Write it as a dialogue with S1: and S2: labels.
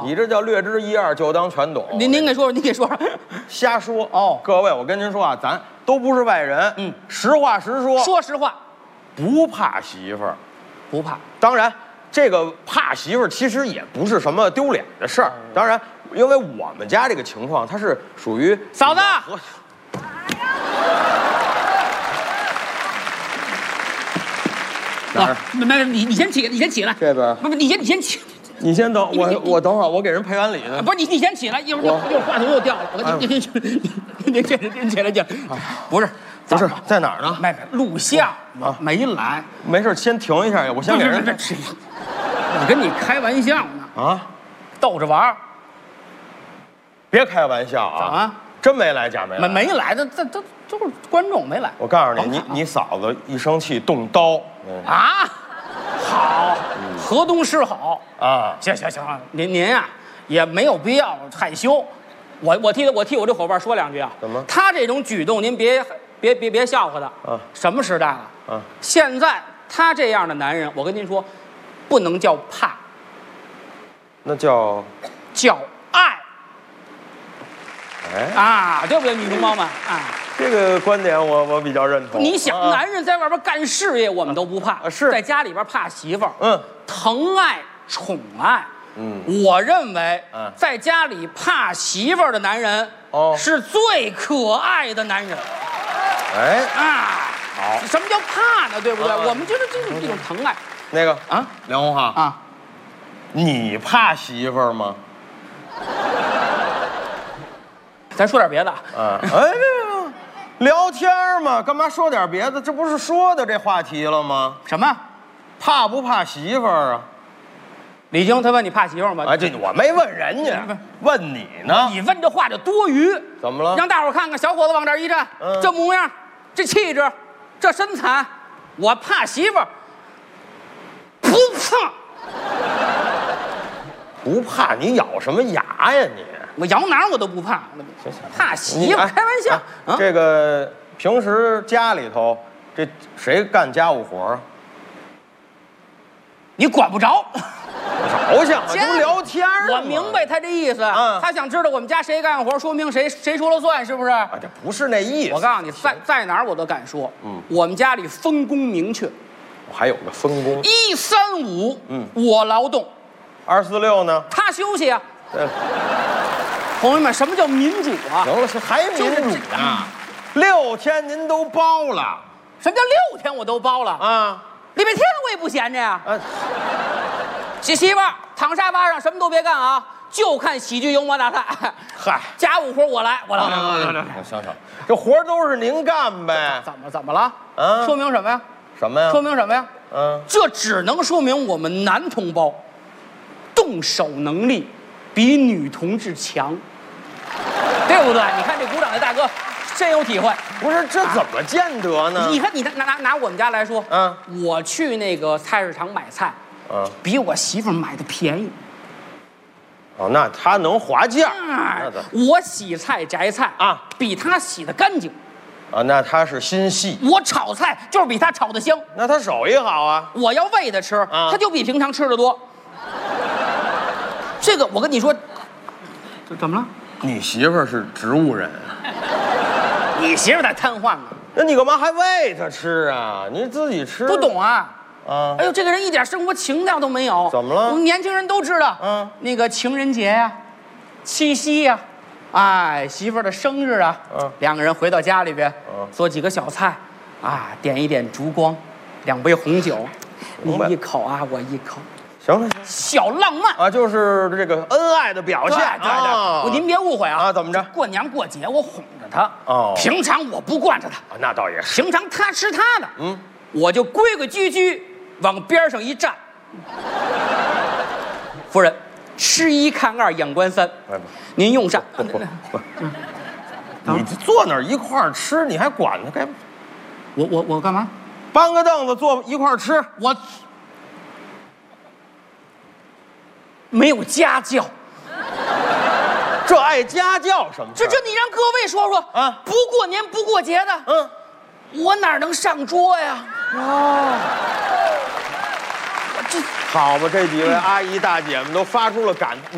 S1: 你这叫略知一二，就当全懂。
S2: 您给说说，您给说说。
S1: 瞎说
S2: 哦，
S1: 各位，我跟您说啊，咱都不是外人，实话实说。
S2: 说实话，
S1: 不怕媳妇儿，
S2: 不怕。
S1: 当然，这个怕媳妇儿其实也不是什么丢脸的事儿。当然，因为我们家这个情况，它是属于
S2: 嫂子。
S1: 哪儿？
S2: 没，你先起，你先起来。
S1: 这边。
S2: 不，你先起。
S1: 你先等我等会儿，我给人赔完礼呢。
S2: 不是你先起来，一会儿话筒又掉了。您起来，不是
S1: 在哪儿呢？
S2: 没录像啊，没来。
S1: 没事，先停一下，我先给人。
S2: 我跟你开玩笑呢
S1: 啊，
S2: 逗着玩儿。
S1: 别开玩笑啊！
S2: 啊，
S1: 真没来，假没来。
S2: 没来的，这都是观众没来。
S1: 我告诉你，你嫂子一生气动刀。
S2: 啊，好，河东狮吼
S1: 啊！
S2: 行，您呀也没有必要害羞。我替我这伙伴说两句啊。
S1: 怎么？
S2: 他这种举动您别笑话他啊！什么时代了？
S1: 啊！
S2: 现在他这样的男人，我跟您说，不能叫怕，
S1: 那叫
S2: 爱。
S1: 哎
S2: 啊，对不对，女同胞们啊？
S1: 这个观点我比较认同。
S2: 你想，男人在外边干事业，我们都不怕，
S1: 是
S2: 在家里边怕媳妇儿，疼爱宠爱，我认为，在家里怕媳妇儿的男人，是最可爱的男人。
S1: 哎
S2: 啊，
S1: 好，
S2: 什么叫怕呢？对不对？我们就是这种疼爱。
S1: 那个啊，梁红哈
S2: 啊，
S1: 你怕媳妇儿吗？
S2: 咱说点别的。
S1: 聊天嘛，干嘛说点别的？这不是说的这话题了吗？
S2: 什么？
S1: 怕不怕媳妇儿啊？
S2: 李菁他问你怕媳妇儿吗？
S1: 这我没问人家，问你呢。
S2: 你问这话就多余。
S1: 怎么了？
S2: 让大伙看看小伙子往这儿一站，这模样，这气质，这身材，我怕媳妇儿？不怕。
S1: 不怕？你咬什么牙呀你？
S2: 我摇哪儿我都不怕，怕媳妇开玩笑。
S1: 这个平时家里头，这谁干家务活啊？
S2: 你管不着。
S1: 着想啊，都聊天儿。
S2: 我明白他这意思，他想知道我们家谁干活，说明谁说了算，是不是？
S1: 这不是那意思。
S2: 我告诉你，在哪儿我都敢说。我们家里分工明确。
S1: 我还有个分工
S2: ，135，我劳动
S1: ，246呢？
S2: 他休息啊。朋友们，什么叫民主啊？
S1: 行了，是还民主呢？6天您都包了。
S2: 什么叫6天我都包了啊？礼拜天我也不闲着呀。媳妇儿躺沙发上什么都别干啊，就看喜剧幽默大赛。
S1: 嗨，
S2: 家务活我来。
S1: 行，这活都是您干呗。
S2: 怎么了？说明什么呀？
S1: 什么呀？
S2: 说明什么呀？这只能说明我们男同胞动手能力比女同志强，对不对？你看这鼓掌的大哥深有体会。
S1: 不是，这怎么见得呢？
S2: 你看，你拿我们家来说，我去那个菜市场买菜，比我媳妇买的便宜。
S1: 哦，那他能划价。
S2: 我洗菜摘菜啊，比他洗的干净。
S1: 那他是心细。
S2: 我炒菜就是比他炒的香。
S1: 那他手艺好啊。
S2: 我要喂他吃，他就比平常吃的多。这个我跟你说，这怎么了？
S1: 你媳妇儿是植物人，
S2: 你媳妇在瘫痪呢。
S1: 那你干嘛还喂她吃啊？你自己吃。
S2: 不懂啊？
S1: 哎
S2: 呦，这个人一点生活情调都没有。
S1: 怎么了？
S2: 我们年轻人都知道，那个情人节呀、七夕呀，媳妇儿的生日啊，两个人回到家里边，做几个小菜，点一点烛光，2杯红酒，你一口我一口。
S1: 行了，
S2: 小浪漫
S1: 就是这个恩爱的表现。
S2: 对，您别误会啊！
S1: 怎么着？
S2: 过年过节我哄着他，平常我不惯着他。
S1: 那倒也是。
S2: 平常他吃他的，我就规规矩矩往边上一站。夫人，吃1看2，眼观3，您用膳。
S1: 不，你坐那儿一块儿吃，你还管他该？
S2: 我干嘛？
S1: 搬个凳子坐一块儿吃。
S2: 我没有家教。
S1: 这爱家教什么？
S2: 这你让各位说说啊！不过年不过节的，我哪能上桌呀？
S1: 好吧，这几位阿姨大姐们都发出了感